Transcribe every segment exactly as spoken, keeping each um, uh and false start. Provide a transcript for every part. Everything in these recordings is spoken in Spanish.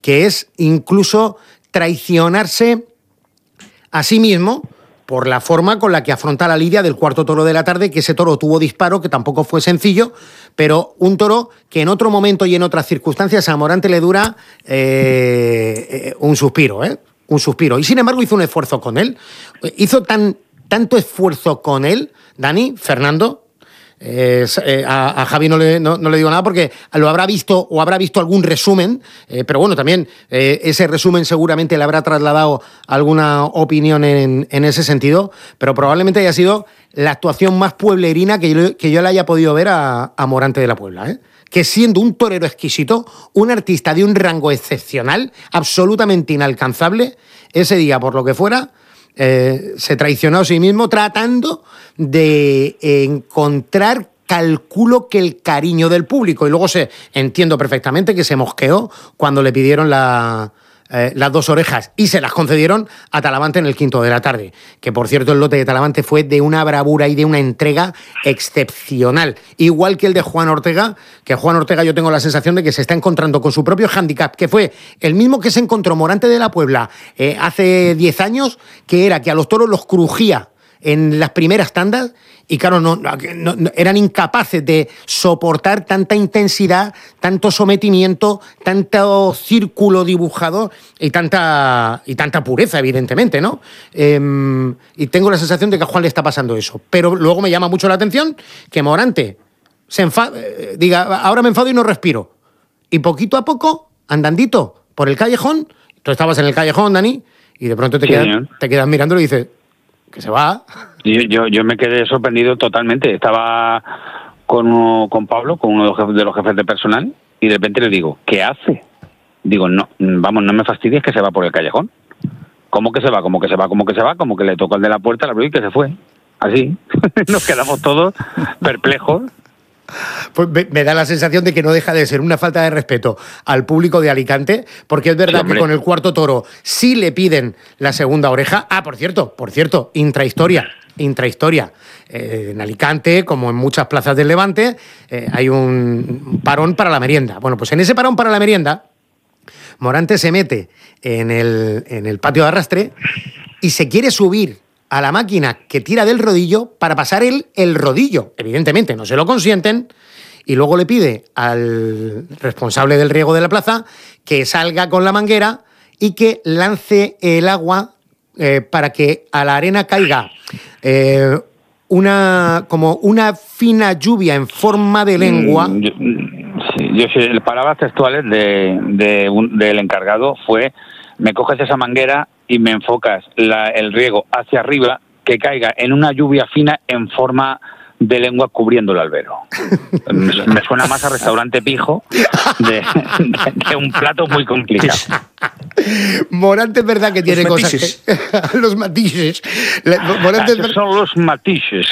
que es incluso traicionarse a sí mismo por la forma con la que afronta la lidia del cuarto toro de la tarde, que ese toro tuvo disparo, que tampoco fue sencillo, pero un toro que en otro momento y en otras circunstancias a Morante le dura eh, eh, un suspiro, ¿eh? Un suspiro. Y sin embargo hizo un esfuerzo con él. Hizo tan, tanto esfuerzo con él, Dani, Fernando, Eh, eh, a, a Javi no le, no, no le digo nada porque lo habrá visto o habrá visto algún resumen, eh, pero bueno, también eh, ese resumen seguramente le habrá trasladado alguna opinión en, en ese sentido, pero probablemente haya sido la actuación más pueblerina que yo, que yo le haya podido ver a, a Morante de la Puebla, ¿eh? Que siendo un torero exquisito, un artista de un rango excepcional, absolutamente inalcanzable, ese día, por lo que fuera, Eh, se traicionó a sí mismo tratando de encontrar, calculo que el cariño del público, y luego se entiendo perfectamente que se mosqueó cuando le pidieron la, eh, las dos orejas y se las concedieron a Talavante en el quinto de la tarde, que por cierto el lote de Talavante fue de una bravura y de una entrega excepcional, igual que el de Juan Ortega, que Juan Ortega yo tengo la sensación de que se está encontrando con su propio hándicap, que fue el mismo que se encontró Morante de la Puebla eh, hace diez años, que era que a los toros los crujía en las primeras tandas y claro, no, no, no, eran incapaces de soportar tanta intensidad, tanto sometimiento, tanto círculo dibujado y tanta, y tanta pureza, evidentemente, ¿no? Eh, y tengo la sensación de que a Juan le está pasando eso. Pero luego me llama mucho la atención que Morante se enfada, eh, diga, ahora me enfado y no respiro. Y poquito a poco, andandito por el callejón, tú estabas en el callejón, Dani, y de pronto te, sí, quedas, te quedas mirándolo y dices, que se va. Yo, yo, yo me quedé sorprendido totalmente. Estaba con, con Pablo, con uno de los, jefes, de los jefes de personal, y de repente le digo, ¿qué hace? Digo, no, vamos, no me fastidies que se va por el callejón. ¿Cómo que se va? ¿Cómo que se va? ¿Cómo que se va? Como que le tocó al de la puerta, la abrió y que se fue. Así. Nos quedamos todos perplejos. Pues me, me da la sensación de que no deja de ser una falta de respeto al público de Alicante, porque es verdad sí, que con el cuarto toro sí le piden la segunda oreja. Ah, por cierto, por cierto, intrahistoria, intrahistoria. Eh, en Alicante, como en muchas plazas del Levante, eh, hay un parón para la merienda. Bueno, pues en ese parón para la merienda, Morante se mete en el, en el patio de arrastre y se quiere subir a la máquina que tira del rodillo para pasar el, el rodillo. Evidentemente no se lo consienten y luego le pide al responsable del riego de la plaza que salga con la manguera y que lance el agua eh, para que a la arena caiga eh, una, como una fina lluvia en forma de lengua. Mm, yo, sí, yo sé, palabras textuales de, de un, del encargado fue: me coges esa manguera y me enfocas la, el riego hacia arriba, que caiga en una lluvia fina en forma de lengua cubriendo el albero. Me, me suena más a restaurante pijo de, de, de un plato muy complicado. Morante es verdad que tiene los cosas... Que, los matices. Morante es son los matices.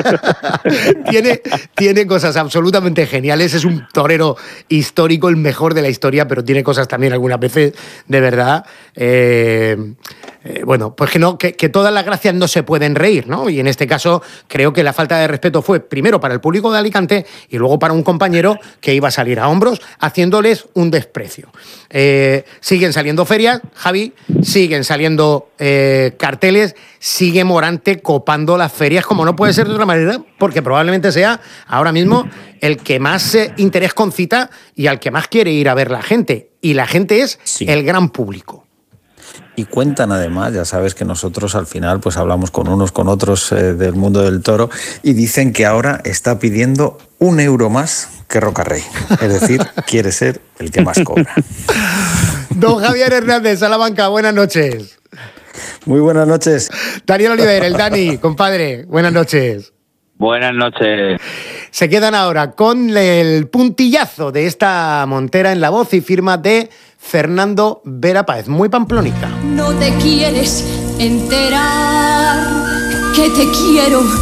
tiene, tiene cosas absolutamente geniales. Es un torero histórico, el mejor de la historia, pero tiene cosas también algunas veces, de verdad... Eh, Eh, bueno, pues que, no, que, que todas las gracias no se pueden reír, ¿no? Y en este caso creo que la falta de respeto fue primero para el público de Alicante y luego para un compañero que iba a salir a hombros haciéndoles un desprecio. Eh, siguen saliendo ferias, Javi, siguen saliendo eh, carteles, sigue Morante copando las ferias como no puede ser de otra manera, porque probablemente sea ahora mismo el que más eh, interés concita y al que más quiere ir a ver la gente. Y la gente es sí. el gran público. Y cuentan además, ya sabes que nosotros al final pues hablamos con unos, con otros eh, del mundo del toro y dicen que ahora está pidiendo un euro más que Rocarrey. Es decir, quiere ser el que más cobra. Don Javier Hernández, Salamanca, buenas noches. Muy buenas noches. Daniel Oliver, el Dani, compadre, buenas noches. Buenas noches. Se quedan ahora con el puntillazo de esta montera en la voz y firma de Fernando Vera Páez, muy pamplónica. No te quieres enterar que te quiero